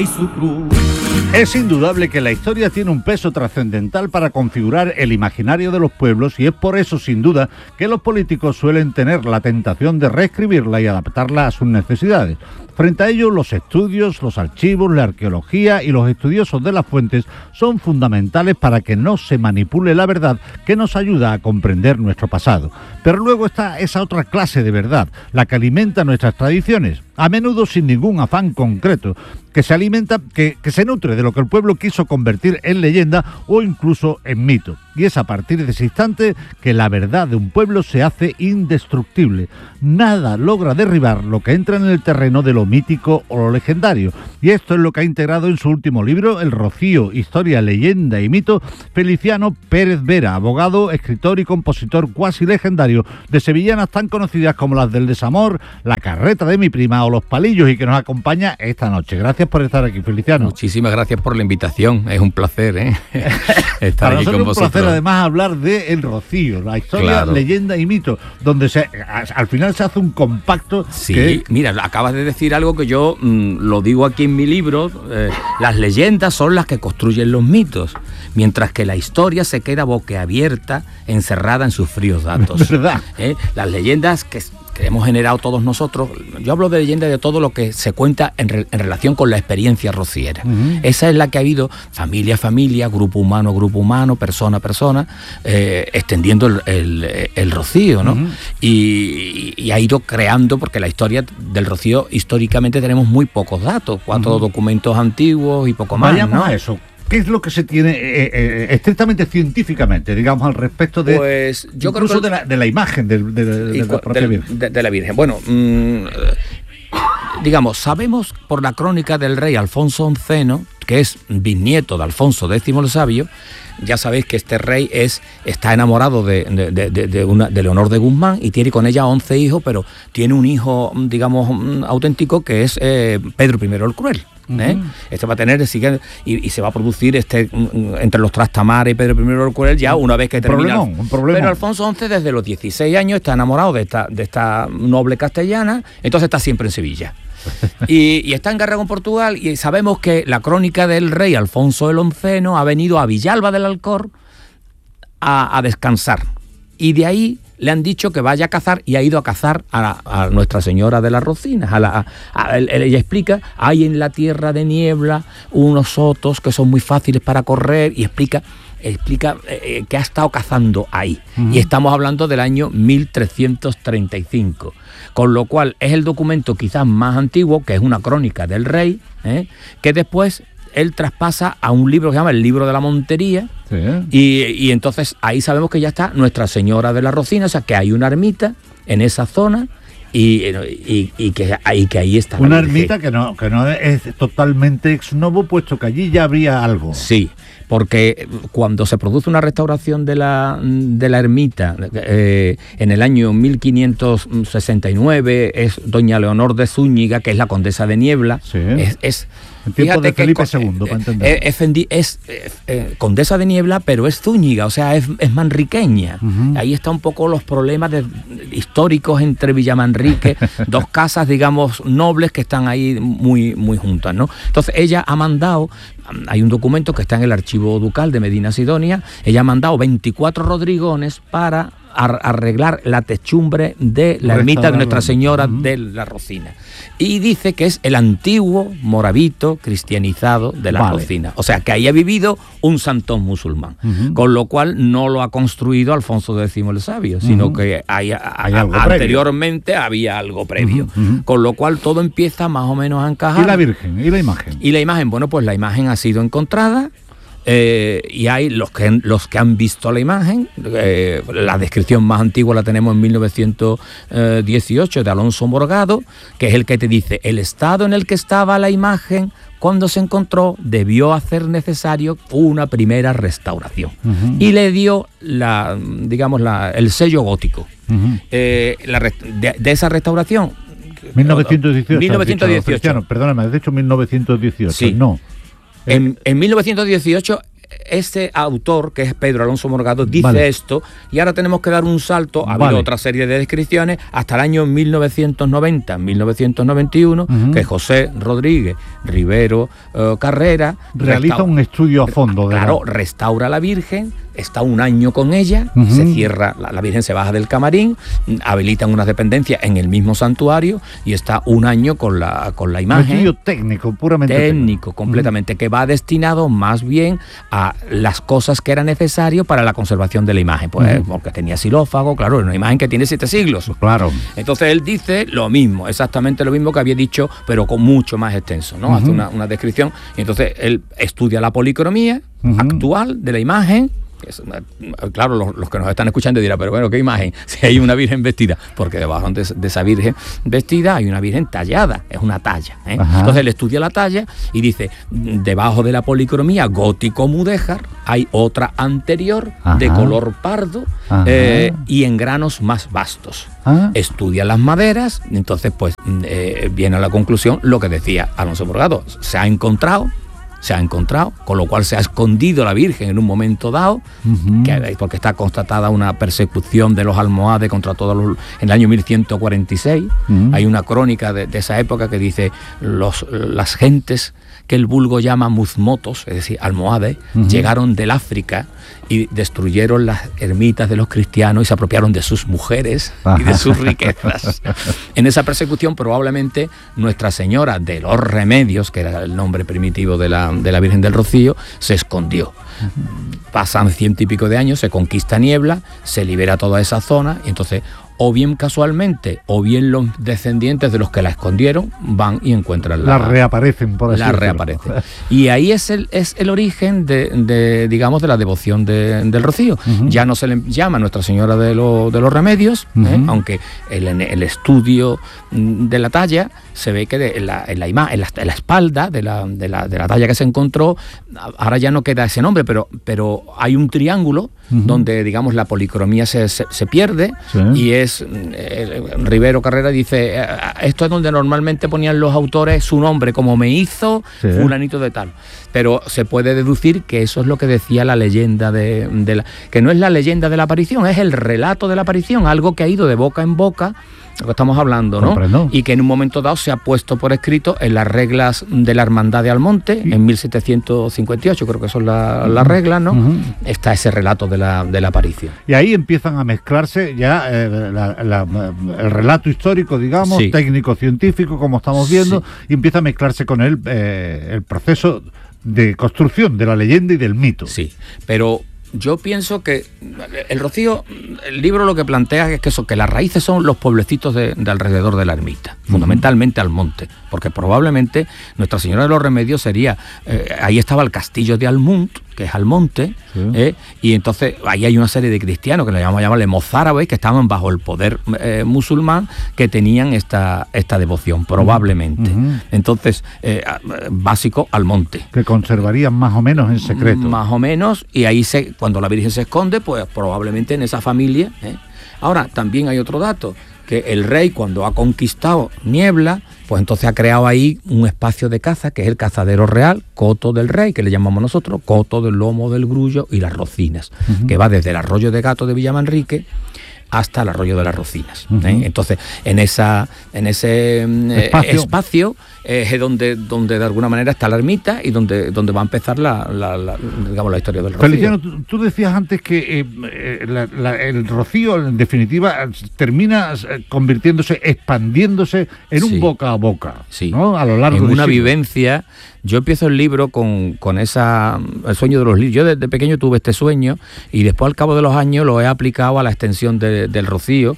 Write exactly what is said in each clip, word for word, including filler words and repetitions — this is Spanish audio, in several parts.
y su cruz. Es indudable que la historia tiene un peso trascendental para configurar el imaginario de los pueblos y es por eso, sin duda, que los políticos suelen tener la tentación de reescribirla y adaptarla a sus necesidades. Frente a ello, los estudios, los archivos, la arqueología y los estudiosos de las fuentes son fundamentales para que no se manipule la verdad que nos ayuda a comprender nuestro pasado. Pero luego está esa otra clase de verdad, la que alimenta nuestras tradiciones, a menudo sin ningún afán concreto, que se alimenta, que, que se nutre de lo que el pueblo quiso convertir en leyenda o incluso en mito. Y es a partir de ese instante que la verdad de un pueblo se hace indestructible. Nada logra derribar lo que entra en el terreno de lo mítico o lo legendario. Y esto es lo que ha integrado en su último libro, El Rocío, Historia, Leyenda y Mito, Feliciano Pérez Vera, abogado, escritor y compositor cuasi legendario de sevillanas tan conocidas como las del Desamor, La Carreta de mi prima o Los Palillos, y que nos acompaña esta noche. Gracias por estar aquí, Feliciano. Muchísimas gracias por la invitación, es un placer, ¿eh? estar Para aquí con un vosotros. placer además hablar de El Rocío, la historia, Claro. leyenda y mito, donde se, a, al final se hace un compacto. Sí, que... mira, acabas de decir algo que yo mmm, lo digo aquí en mi libro, eh, las leyendas son las que construyen los mitos, mientras que la historia se queda boquiabierta, encerrada en sus fríos datos. ¿Verdad? ¿Eh? Las leyendas que... que hemos generado todos nosotros, yo hablo de leyenda de todo lo que se cuenta en, re, en relación con la experiencia rociera. Uh-huh. Esa es la que ha habido familia a familia, grupo humano a grupo humano, persona a persona, eh, extendiendo el, el, el rocío, ¿no? Uh-huh. y, y ha ido creando, porque la historia del rocío, históricamente tenemos muy pocos datos, cuatro uh-huh. documentos antiguos y poco más, Vayamos ¿no? a eso. ¿Qué es lo que se tiene eh, eh, estrictamente científicamente, digamos, al respecto de, pues, yo incluso creo que... de, la, de la imagen de, de, de, de la propia de, Virgen? De, de la Virgen. Bueno, mmm, digamos, sabemos por la crónica del rey Alfonso onceno, que es bisnieto de Alfonso décimo el Sabio. Ya sabéis que este rey es, está enamorado de, de, de, de, una, de Leonor de Guzmán y tiene con ella once hijos, pero tiene un hijo, digamos, auténtico, que es eh, Pedro primero el Cruel. ¿Eh? Uh-huh. Este va a tener y, y se va a producir este entre los Trastamara y Pedro primero el Cruel ya una vez que un termina. Problemón, un problemón. Pero Alfonso once desde los dieciséis años está enamorado de esta, de esta noble castellana, entonces está siempre en Sevilla. y, y está en guerra con Portugal y sabemos que la crónica del rey Alfonso el onceno ha venido a Villalba del Alcor a, a descansar y de ahí le han dicho que vaya a cazar y ha ido a cazar a, a Nuestra Señora de las Rocinas. A la, a, a, ella explica, hay en la tierra de niebla unos sotos que son muy fáciles para correr y explica, explica eh, que ha estado cazando ahí. Uh-huh. Y estamos hablando del año mil trescientos treinta y cinco. Con lo cual es el documento quizás más antiguo, que es una crónica del rey, ¿eh? que después él traspasa a un libro que se llama El Libro de la Montería. Sí. y, y entonces ahí sabemos que ya está Nuestra Señora de la Rocina, o sea que hay una ermita en esa zona y, y, y, que, y que ahí está. Una ermita que no, que no es totalmente ex novo, puesto que allí ya habría algo. Sí, porque cuando se produce una restauración de la, de la ermita eh, en el año mil quinientos sesenta y nueve, es doña Leonor de Zúñiga, que es la condesa de Niebla, sí. es... es en tiempo de Felipe segundo, para entender. Es, es, es, es eh, condesa de Niebla, pero es Zúñiga, o sea, es, es manriqueña. Uh-huh. Ahí están un poco los problemas de, históricos entre Villamanrique, dos casas, digamos, nobles que están ahí muy, muy juntas, ¿no? Entonces ella ha mandado, hay un documento que está en el archivo ducal de Medina Sidonia, ella ha mandado veinticuatro rodrigones para arreglar la techumbre de la ermita de Nuestra Señora uh-huh. de la Rocina. Y dice que es el antiguo moravito cristianizado de la vale. Rocina. O sea, que ahí ha vivido un santón musulmán. Uh-huh. Con lo cual no lo ha construido Alfonso décimo el Sabio, sino uh-huh. que hay, hay a, anteriormente previo. Había algo previo. Uh-huh. Con lo cual todo empieza más o menos a encajar. ¿Y la Virgen? ¿Y la imagen? Y la imagen, bueno, pues la imagen ha sido encontrada. Eh, y hay los que, los que han visto la imagen, eh, la descripción más antigua la tenemos en mil novecientos dieciocho de Alonso Morgado, que es el que te dice, el estado en el que estaba la imagen cuando se encontró debió hacer necesario una primera restauración. Uh-huh. Y le dio la, digamos, la, el sello gótico. Uh-huh. Eh, la, de, de esa restauración mil novecientos dieciocho, mil novecientos dieciocho. Perdóname, has dicho mil novecientos dieciocho, sí. no. En, en mil novecientos dieciocho ese autor, que es Pedro Alonso Morgado, dice vale. esto, y ahora tenemos que dar un salto, ha vale. habido otra serie de descripciones, hasta el año mil novecientos noventa, mil novecientos noventa y uno, uh-huh. que José Rodríguez Rivero uh, Carrera realiza restaura, un estudio a fondo. De claro, la... restaura a la Virgen, está un año con ella, uh-huh. se cierra, la, la Virgen se baja del camarín, habilitan unas dependencias en el mismo santuario y está un año con la, con la imagen. Un estudio técnico, puramente técnico. Técnico, completamente, uh-huh. que va destinado más bien a las cosas que era necesario para la conservación de la imagen, pues uh-huh. porque tenía xilófago, claro, una imagen que tiene siete siglos. Claro. Entonces él dice lo mismo, exactamente lo mismo que había dicho, pero con mucho más extenso, ¿no? Uh-huh. Hace una, una descripción, y entonces él estudia la policromía uh-huh. actual de la imagen. Es una, claro, los, los que nos están escuchando dirán, pero bueno, ¿qué imagen? Si hay una virgen vestida, porque debajo de, de esa virgen vestida hay una virgen tallada, es una talla, ¿eh? Entonces él estudia la talla y dice, debajo de la policromía gótico mudéjar hay otra anterior Ajá. de color pardo eh, y en granos más vastos. Ajá. Estudia las maderas, entonces pues eh, viene a la conclusión lo que decía Alonso Morgado, se ha encontrado se ha encontrado, con lo cual se ha escondido la Virgen en un momento dado, uh-huh. que, porque está constatada una persecución de los almohades contra todos los... En el año mil ciento cuarenta y seis, uh-huh. hay una crónica de, de esa época que dice, los, las gentes que el vulgo llama muzmotos, es decir, almohades, uh-huh. llegaron del África y destruyeron las ermitas de los cristianos y se apropiaron de sus mujeres Ajá. y de sus riquezas. En esa persecución probablemente Nuestra Señora de los Remedios, que era el nombre primitivo de la, de la Virgen del Rocío, se escondió. Pasan ciento y pico de años, se conquista Niebla, se libera toda esa zona y entonces o bien casualmente o bien los descendientes de los que la escondieron van y encuentran la... La reaparecen, por así La decirlo. reaparecen. Y ahí es el, es el origen de, de, digamos, de la devoción de, del Rocío. Uh-huh. Ya no se le llama Nuestra Señora de, lo, de los Remedios, uh-huh. ¿eh? Aunque el, el estudio de la talla se ve que de, en, la, en, la ima, en, la, en la espalda de la, de, la, de la talla que se encontró, ahora ya no queda ese nombre, pero, pero hay un triángulo uh-huh. donde, digamos, la policromía se, se, se pierde sí. y es eh, Rivero Carrera dice, esto es donde normalmente ponían los autores su nombre, como me hizo sí. fulanito de tal, pero se puede deducir que eso es lo que decía la leyenda de, de la, que no es la leyenda de la aparición, es el relato de la aparición, algo que ha ido de boca en boca, lo que estamos hablando, ¿no? Comprendo. Y que en un momento dado se ha puesto por escrito en las reglas de la Hermandad de Almonte, sí. en mil setecientos cincuenta y ocho, creo que son la, las reglas, ¿no? Uh-huh. Está ese relato de la, de la aparición. Y ahí empiezan a mezclarse ya eh, la, la, el relato histórico, digamos, sí. técnico-científico, como estamos viendo, sí. y empieza a mezclarse con el, eh, el proceso de construcción de la leyenda y del mito. Sí, pero... Yo pienso que el Rocío, el libro lo que plantea es que, eso, que las raíces son los pueblecitos de, de alrededor de la ermita, uh-huh. fundamentalmente Almonte, porque probablemente Nuestra Señora de los Remedios sería, eh, ahí estaba el castillo de Almunt, que es Almonte, sí. eh, y entonces ahí hay una serie de cristianos que le llamamos llamarle mozárabes, que estaban bajo el poder eh, musulmán, que tenían esta, esta devoción, probablemente. Uh-huh. Entonces, eh, básico, Almonte. Que conservarían más o menos en secreto. Más o menos, y ahí se, cuando la Virgen se esconde, pues probablemente en esa familia. ¿eh? Ahora, también hay otro dato, que el rey cuando ha conquistado Niebla, pues entonces ha creado ahí un espacio de caza, que es el cazadero real, Coto del Rey, que le llamamos nosotros, Coto del Lomo del Grullo y las Rocinas, uh-huh. que va desde el Arroyo de Gato de Villamanrique hasta el Arroyo de las Rocinas. Uh-huh. ¿eh? Entonces, en esa en ese eh, espacio, espacio eh, es donde, donde de alguna manera está la ermita y donde, donde va a empezar la, la, la, digamos, la historia del Rocío. Feliciano, tú, tú decías antes que eh, la, la, el Rocío, en definitiva, termina convirtiéndose, expandiéndose en sí. un boca a boca, sí. ¿no? A lo largo en de una siglos. vivencia. Yo empiezo el libro con, con esa el sueño de los libros. Yo desde pequeño tuve este sueño y después al cabo de los años lo he aplicado a la extensión de, del Rocío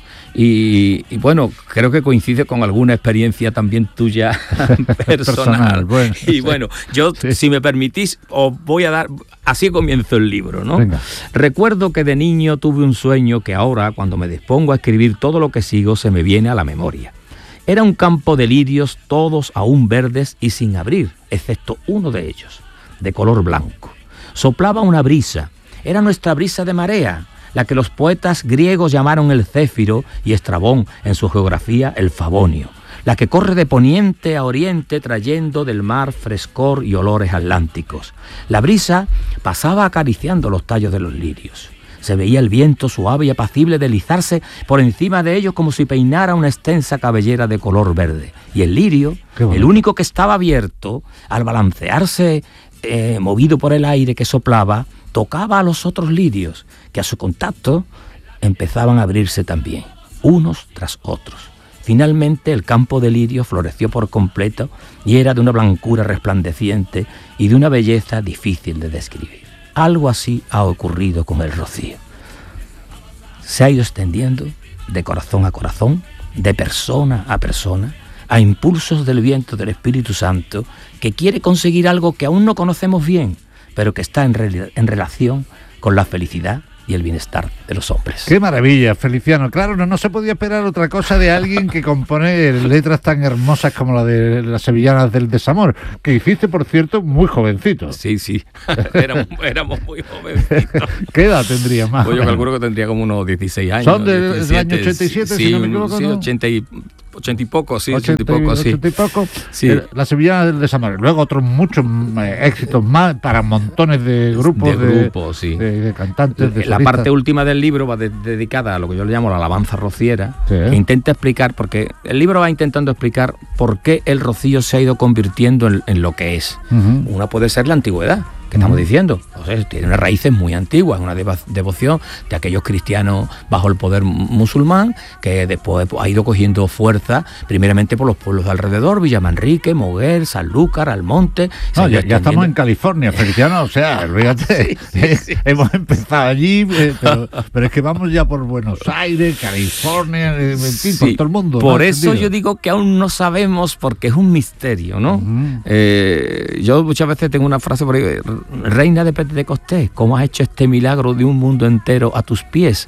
y, y bueno, creo que coincide con alguna experiencia también tuya personal. personal bueno, y sí. bueno, yo sí. si me permitís os voy a dar, así comienzo el libro, ¿no? Venga. Recuerdo que de niño tuve un sueño que ahora, cuando me dispongo a escribir todo lo que sigo, se me viene a la memoria. Era un campo de lirios, todos aún verdes y sin abrir, excepto uno de ellos, de color blanco. Soplaba una brisa, era nuestra brisa de marea, la que los poetas griegos llamaron el céfiro y Estrabón en su geografía el favonio. la que corre de poniente a oriente trayendo del mar frescor y olores atlánticos. La brisa pasaba acariciando los tallos de los lirios. Se veía el viento suave y apacible deslizarse por encima de ellos como si peinara una extensa cabellera de color verde. Y el lirio, el único que estaba abierto, al balancearse eh, movido por el aire que soplaba, tocaba a los otros lirios, que a su contacto empezaban a abrirse también, unos tras otros. Finalmente el campo de lirio floreció por completo y era de una blancura resplandeciente y de una belleza difícil de describir. Algo así ha ocurrido con el rocío. Se ha ido extendiendo de corazón a corazón, de persona a persona, a impulsos del viento del Espíritu Santo, que quiere conseguir algo que aún no conocemos bien, pero que está en, re- en relación con la felicidad y el bienestar de los hombres. ¡Qué maravilla, Feliciano! Claro, no, no se podía esperar otra cosa de alguien que compone letras tan hermosas como la de Las Sevillanas del Desamor, que hiciste, por cierto, muy jovencito. Sí, sí, éramos, éramos muy jovencitos. ¿Qué edad tendría más? Pues yo calculo que tendría como unos dieciséis años. ¿Son de, del año ochenta y siete, sí, si no me equivoco? Sí, ¿no? ochenta y... ochenta y poco, sí, ochenta, ochenta y poco, sí. ochenta y poco, sí. Eh, La Sevillana del Desamor. Luego otros muchos eh, éxitos más para montones de grupos, de, de, grupos, sí. de, de cantantes, de La solistas. parte última del libro va de, dedicada a lo que yo le llamo la alabanza rociera, Sí. que intenta explicar, porque el libro va intentando explicar por qué el rocío se ha ido convirtiendo en, en lo que es. Uh-huh. Una puede ser la antigüedad, que estamos diciendo, o sea, tiene unas raíces muy antiguas, una devo- devoción de aquellos cristianos bajo el poder musulmán, que después ha ido cogiendo fuerza, primeramente por los pueblos de alrededor, Villamanrique, Moguer, Sanlúcar, Almonte. No, ya, ya estamos en California, Feliciano, o sea, fíjate, sí, sí, sí. hemos empezado allí, eh, pero, pero es que vamos ya por Buenos Aires, California, en fin, sí, por todo el mundo. Por ¿no? eso yo digo que aún no sabemos, porque es un misterio, ¿no? Uh-huh. Eh, yo muchas veces tengo una frase por ahí, Reina de Pentecostés, ¿cómo has hecho este milagro de un mundo entero a tus pies?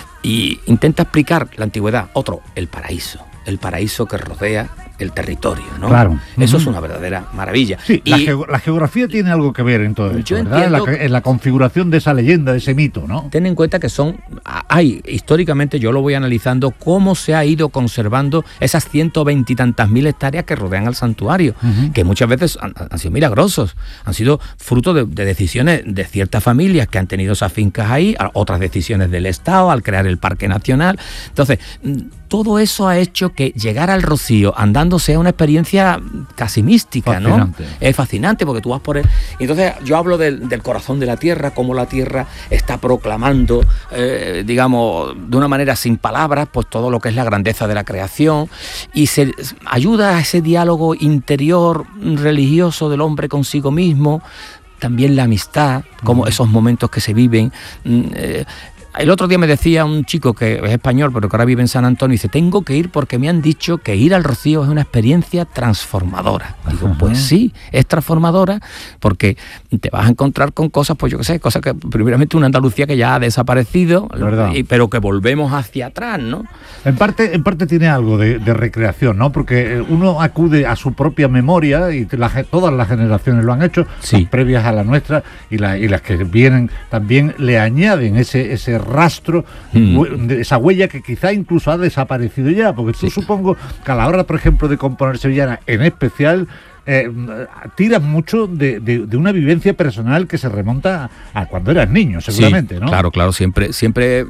Y intenta explicar la antigüedad. Otro, el paraíso, el paraíso que rodea el territorio, ¿no? Claro. Eso uh-huh. es una verdadera maravilla. Sí, y la, ge- la geografía tiene algo que ver en todo esto, ¿verdad? En la, en la configuración de esa leyenda, de ese mito, ¿no? Ten en cuenta que son, hay, históricamente yo lo voy analizando, cómo se ha ido conservando esas ciento veinte y tantas mil hectáreas que rodean al santuario, uh-huh. que muchas veces han, han sido milagrosos, han sido fruto de, de decisiones de ciertas familias que han tenido esas fincas ahí, otras decisiones del Estado al crear el Parque Nacional. Entonces, todo eso ha hecho que llegar al Rocío andando sea una experiencia casi mística, fascinante. ¿No? Es fascinante porque tú vas por él. Entonces yo hablo del, del corazón de la tierra, cómo la tierra está proclamando, eh, digamos, de una manera sin palabras, pues todo lo que es la grandeza de la creación, y se ayuda a ese diálogo interior religioso del hombre consigo mismo, también la amistad, como esos momentos que se viven. Eh, El otro día me decía un chico que es español, pero que ahora vive en San Antonio, y dice, tengo que ir porque me han dicho que ir al Rocío es una experiencia transformadora. Digo, ajá. Pues sí, es transformadora porque te vas a encontrar con cosas, pues yo qué sé, cosas que primeramente una Andalucía que ya ha desaparecido, y, pero que volvemos hacia atrás, ¿no? En parte, en parte tiene algo de, de recreación, ¿no? Porque uno acude a su propia memoria, y la, todas las generaciones lo han hecho, sí. las previas a la nuestra y, la, y las que vienen también le añaden ese, ese rastro, mm. de esa huella que quizá incluso ha desaparecido ya, porque tú sí. supongo que a la hora, por ejemplo, de componer sevillana en especial, eh, tiras mucho de, de, de una vivencia personal que se remonta a, a cuando eras niño, seguramente, sí, ¿no? Claro, claro, siempre, siempre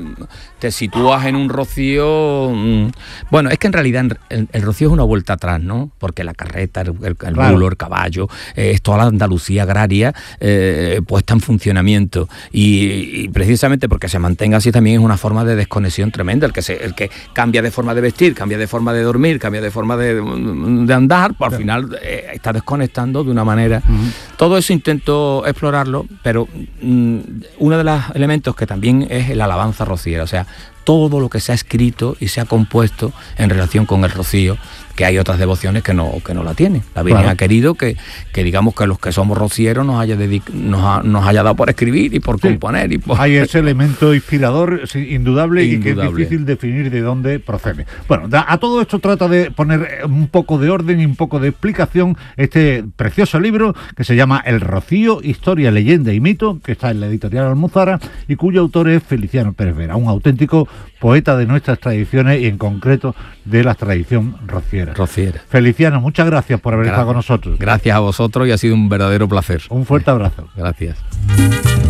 te sitúas en un Rocío. Bueno, es que en realidad el, el Rocío es una vuelta atrás, ¿no? Porque la carreta, el, el, el claro. bulo, el caballo, eh, es toda la Andalucía agraria eh, puesta en funcionamiento, y, y precisamente porque se mantenga así también es una forma de desconexión tremenda. El que se, el que cambia de forma de vestir, cambia de forma de dormir, cambia de forma de, de andar, pues al final eh, está desconectando de una manera. Uh-huh. Todo eso intento explorarlo, pero mm, uno de los elementos que también es la alabanza rociera, o sea, todo lo que se ha escrito y se ha compuesto en relación con el Rocío, que hay otras devociones que no, que no la tienen. La Virgen claro. ha querido que, que digamos que los que somos rocieros nos haya, dedic- nos, ha, nos haya dado por escribir y por sí. componer. Y por... Hay ese elemento inspirador, sí, indudable, indudable, y que es difícil definir de dónde procede. Bueno, a todo esto trata de poner un poco de orden y un poco de explicación este precioso libro que se llama El Rocío, Historia, Leyenda y Mito, que está en la editorial Almuzara y cuyo autor es Feliciano Pérez Vera, un auténtico poeta de nuestras tradiciones y en concreto de la tradición rociera. Rociera. Feliciano, muchas gracias por haber Gracias. estado con nosotros. Gracias a vosotros y ha sido un verdadero placer. Un fuerte abrazo. Gracias.